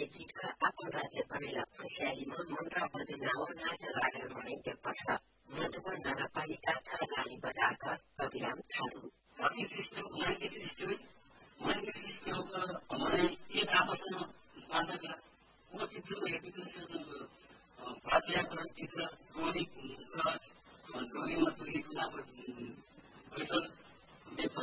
चित्र आफ्नो राज्य बनेला खुसियालीमा मन र बजुनाओ नाच लागेर मनाइदिएकोपर्छ मधुवन नगरपालिका 6 लाली बजारका कविराम थारू हमारे एक आपस में बांधा गया वो चित्र को एजुकेशन पाठ्यक्रम चित्र डोली का डोली मतलब